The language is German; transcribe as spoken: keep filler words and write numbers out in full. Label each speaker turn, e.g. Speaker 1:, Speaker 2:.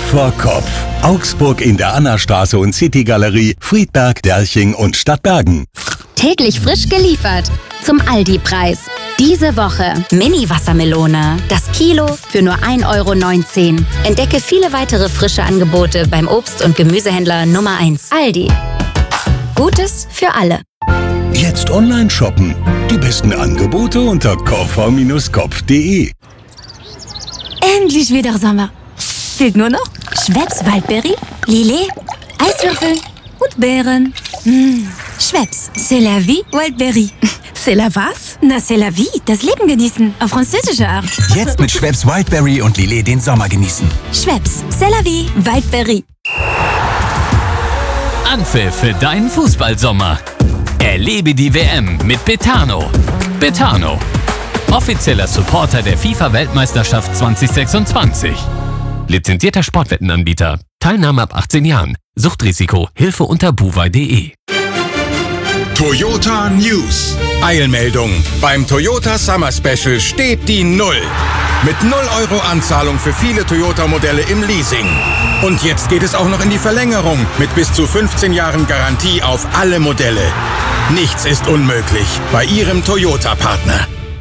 Speaker 1: vor Kopf. Augsburg in der Annastraße und City-Galerie, Friedberg, Derching und Stadtbergen.
Speaker 2: Täglich frisch geliefert zum Aldi-Preis. Diese Woche Mini-Wassermelone. Das Kilo für nur ein Euro neunzehn. Entdecke viele weitere frische Angebote beim Obst- und Gemüsehändler Nummer eins. Aldi. Gutes für alle.
Speaker 1: Jetzt online shoppen. Die besten Angebote unter kauf Bindestrich kopf punkt de.
Speaker 3: Endlich wieder Sommer. Fehlt nur noch Schweppes Waldberry, Lillet, Eiswürfel und Beeren. Mmh. Schweppes, c'est la vie, Waldberry.
Speaker 4: C'est la was?
Speaker 3: Na, c'est la vie, das Leben genießen. Auf französische Art.
Speaker 5: Jetzt mit Schweppes Wildberry und Lillet den Sommer genießen.
Speaker 3: Schweppes, c'est la vie, Waldberry.
Speaker 6: Anpfiff für deinen Fußballsommer. Erlebe die W M mit Betano. Betano, offizieller Supporter der FIFA-Weltmeisterschaft zwanzig sechsundzwanzig. Lizenzierter Sportwettenanbieter. Teilnahme ab achtzehn Jahren. Suchtrisiko. Hilfe unter buwei punkt de.
Speaker 7: Toyota News. Eilmeldung. Beim Toyota Summer Special steht die Null. Mit null Euro Anzahlung für viele Toyota-Modelle im Leasing. Und jetzt geht es auch noch in die Verlängerung mit bis zu fünfzehn Jahren Garantie auf alle Modelle. Nichts ist unmöglich bei Ihrem Toyota-Partner.